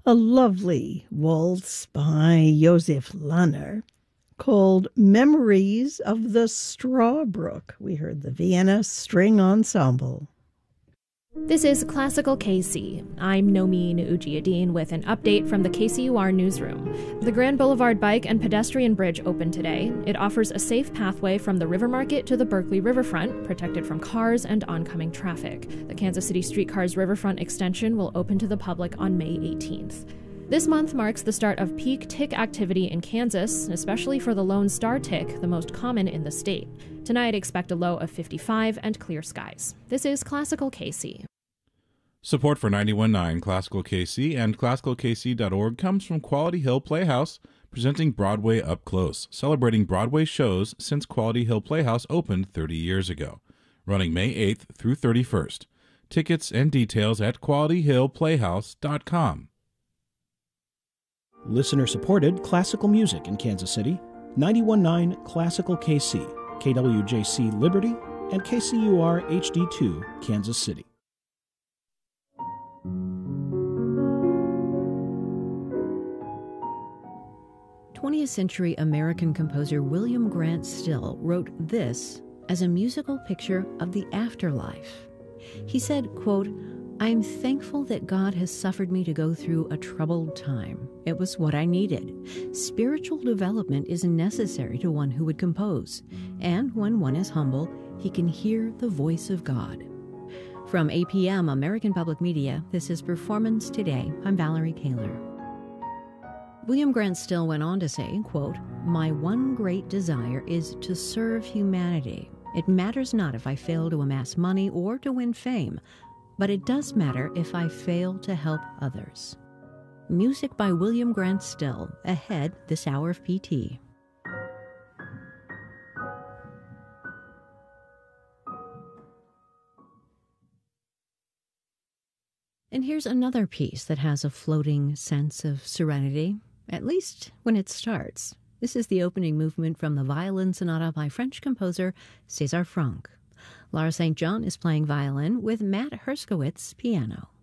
a lovely waltz by Josef Lanner called Memories of the Strawbrook. We heard the Vienna String Ensemble. This is Classical KC. I'm Nomeen Ujiyedin with an update from the KCUR newsroom. The Grand Boulevard Bike and Pedestrian Bridge opened today. It offers a safe pathway from the River Market to the Berkeley Riverfront, protected from cars and oncoming traffic. The Kansas City Streetcar's Riverfront extension will open to the public on May 18th. This month marks the start of peak tick activity in Kansas, especially for the Lone Star tick, the most common in the state. Tonight, expect a low of 55 and clear skies. This is Classical KC. Support for 91.9 Classical KC and ClassicalKC.org comes from Quality Hill Playhouse, presenting Broadway Up Close, celebrating Broadway shows since Quality Hill Playhouse opened 30 years ago, running May 8th through 31st. Tickets and details at qualityhillplayhouse.com. Listener-supported classical music in Kansas City, 91.9 Classical KC, KWJC Liberty, and KCUR HD2 Kansas City. 20th century American composer William Grant Still wrote this as a musical picture of the afterlife. He said, quote, "I'm thankful that God has suffered me to go through a troubled time. It was what I needed. Spiritual development is necessary to one who would compose, and when one is humble, he can hear the voice of God." From APM, American Public Media, this is Performance Today. I'm Valerie Kaler. William Grant Still went on to say, quote, "My one great desire is to serve humanity. It matters not if I fail to amass money or to win fame, but it does matter if I fail to help others." Music by William Grant Still, ahead this hour of PT. And here's another piece that has a floating sense of serenity, at least when it starts. This is the opening movement from the Violin Sonata by French composer César Franck. Laura St. John is playing violin with Matt Herskowitz piano.